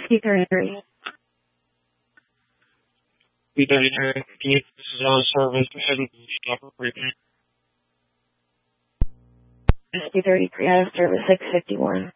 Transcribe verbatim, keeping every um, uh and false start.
B thirty-three. B thirty-three, can you, this is on service, go ahead and stop recording. B thirty-three, out of service, six fifty-one.